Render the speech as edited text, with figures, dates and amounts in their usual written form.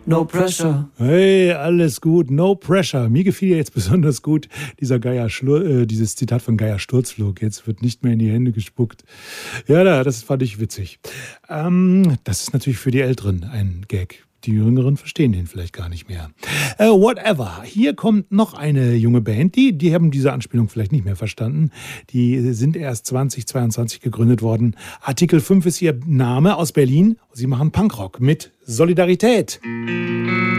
no pressure. Hey, alles gut, no pressure. Mir gefiel jetzt besonders gut dieses Zitat von Geier Sturzflug. Jetzt wird nicht mehr in die Hände gespuckt. Ja, das fand ich witzig. Das ist natürlich für die Älteren ein Gag. Die Jüngeren verstehen den vielleicht gar nicht mehr. Whatever. Hier kommt noch eine junge Band. Die haben diese Anspielung vielleicht nicht mehr verstanden. Die sind erst 2022 gegründet worden. Artikel 5 ist ihr Name, aus Berlin. Sie machen Punkrock mit Solidarität.